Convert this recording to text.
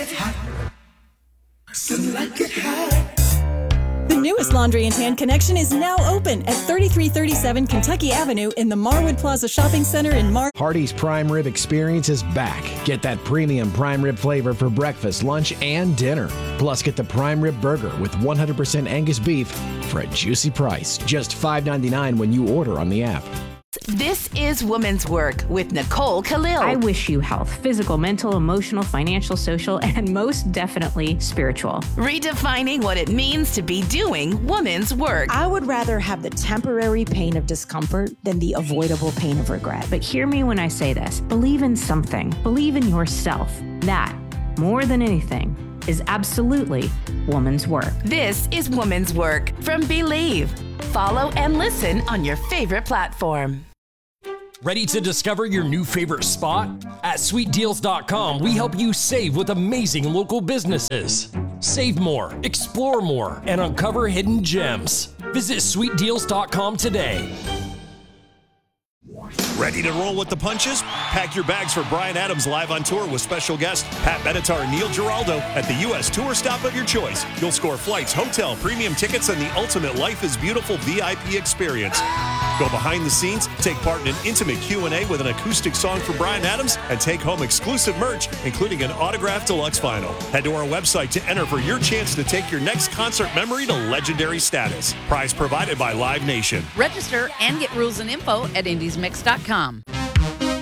it hot. Some like it hot. The newest Laundry and Tan Connection is now open at 3337 Kentucky Avenue in the Marwood Plaza Shopping Center in Hardee's Prime Rib Experience is back. Get that premium prime rib flavor for breakfast, lunch, and dinner. Plus, get the prime rib burger with 100% Angus beef for a juicy price. Just $5.99 when you order on the app. This is Woman's Work with Nicole Khalil. I wish you health, physical, mental, emotional, financial, social, and most definitely spiritual. Redefining what it means to be doing woman's work. I would rather have the temporary pain of discomfort than the avoidable pain of regret. But hear me when I say this. Believe in something. Believe in yourself. That, more than anything, is absolutely woman's work. This is Woman's Work from Believe. Follow and listen on your favorite platform. Ready to discover your new favorite spot? At sweetdeals.com, we help you save with amazing local businesses. Save more, explore more, and uncover hidden gems. Visit sweetdeals.com today. Ready to roll with the punches? Pack your bags for Bryan Adams live on tour with special guest Pat Benatar and Neil Giraldo at the U.S. tour stop of your choice. You'll score flights, hotel, premium tickets, and the ultimate Life is Beautiful VIP experience. Go behind the scenes, take part in an intimate Q&A with an acoustic song for Bryan Adams, and take home exclusive merch, including an autographed deluxe vinyl. Head to our website to enter for your chance to take your next concert memory to legendary status. Prize provided by Live Nation. Register and get rules and info at indiesmix.com.